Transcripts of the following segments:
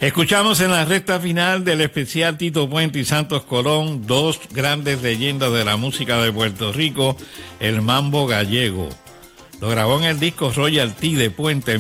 Escuchamos en la recta final del especial Tito Puente y Santos Colón, dos grandes leyendas de la música de Puerto Rico, el mambo gallego. Lo grabó en el disco Royalty de Puente en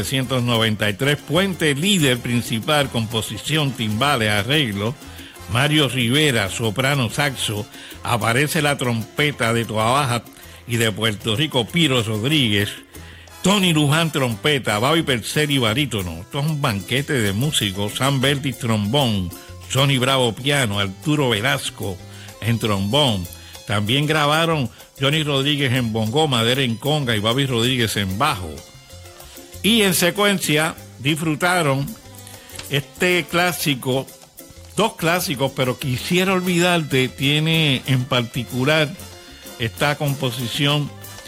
1993. Puente, líder principal, composición, timbales, arreglo. Mario Rivera, soprano, saxo. Aparece la trompeta de Toa Baja y de Puerto Rico, Piro Rodríguez. Tony Luján, trompeta. Bobby Perseri, barítono. Esto es un banquete de músicos. Sam Beltis, trombón. Sonny Bravo, piano. Arturo Velasco en trombón. También grabaron Johnny Rodríguez en bongo, Madera en conga y Bobby Rodríguez en bajo. Y en secuencia disfrutaron este clásico, dos clásicos, pero Quisiera olvidarte tiene en particular esta composición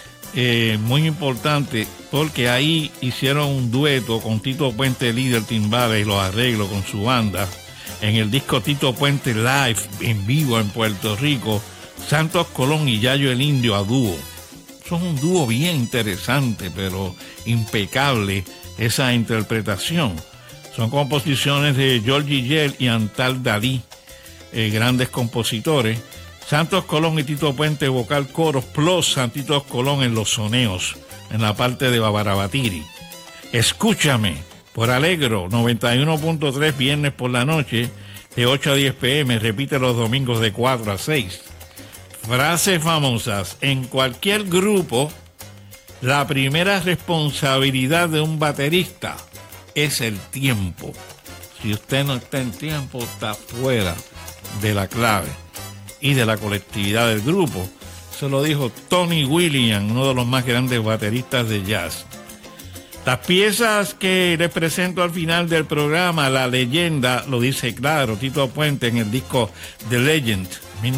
muy importante, porque ahí hicieron un dueto con Tito Puente, líder timbales, y los arreglos con su banda. En el disco Tito Puente Live, en vivo en Puerto Rico, Santos Colón y Yayo el Indio a dúo. Son un dúo bien interesante, pero impecable esa interpretación. Son composiciones de Georgie Yell y Antal Dalí, grandes compositores. Santos Colón y Tito Puente vocal coros, plus Santitos Colón en los soneos, en la parte de Babarabatiri. Escúchame por Alegro 91.3 viernes por la noche de 8 a 10 p.m. Repite los domingos de 4 a 6. Frases famosas. En cualquier grupo, la primera responsabilidad de un baterista es el tiempo. Si usted no está en tiempo, está fuera de la clave y de la colectividad del grupo. Eso lo dijo Tony Williams, uno de los más grandes bateristas de jazz. Las piezas que les presento al final del programa, la leyenda, lo dice claro, Tito Puente en el disco The Legend,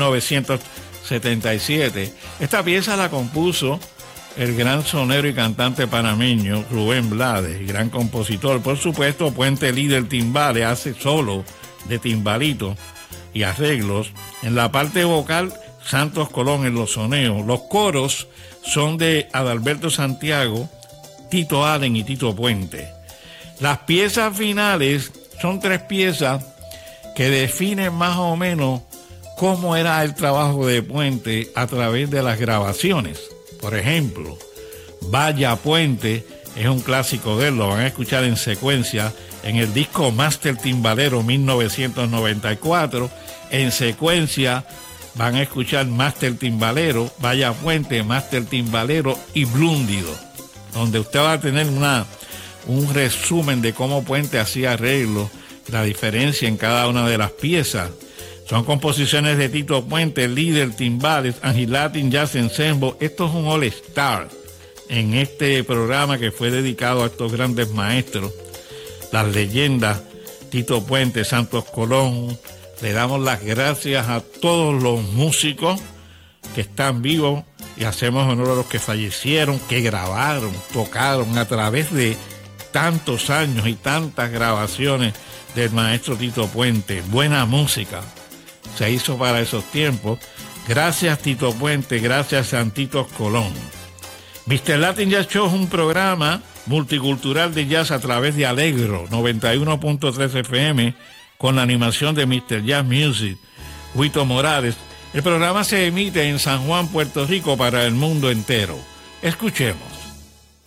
1977. Esta pieza la compuso el gran sonero y cantante panameño Rubén Blades, gran compositor. Por supuesto, Puente, líder timbales, hace solo de timbalito y arreglos. En la parte vocal, Santos Colón en los soneos. Los coros son de Adalberto Santiago, Tito Allen y Tito Puente. Las piezas finales son tres piezas que definen más o menos cómo era el trabajo de Puente a través de las grabaciones. Por ejemplo, Vaya Puente es un clásico de él, lo van a escuchar en secuencia en el disco Master Timbalero 1994. En secuencia van a escuchar Master Timbalero, Vaya Puente, Master Timbalero y Blúndido, donde usted va a tener un resumen de cómo Puente hacía arreglos, la diferencia en cada una de las piezas. Son composiciones de Tito Puente, líder timbales, Angel Latin Jazz Ensemble. Esto es un All Star en este programa que fue dedicado a estos grandes maestros, las leyendas Tito Puente, Santos Colón. Le damos las gracias a todos los músicos que están vivos y hacemos honor a los que fallecieron, que grabaron, tocaron a través de tantos años y tantas grabaciones del maestro Tito Puente. Buena música se hizo para esos tiempos. Gracias Tito Puente, gracias Santitos Colón. Mr. Latin Jazz Show es un programa multicultural de jazz a través de Alegro 91.3 FM con la animación de Mr. Jazz Music, Huito Morales. El programa se emite en San Juan, Puerto Rico para el mundo entero. Escuchemos.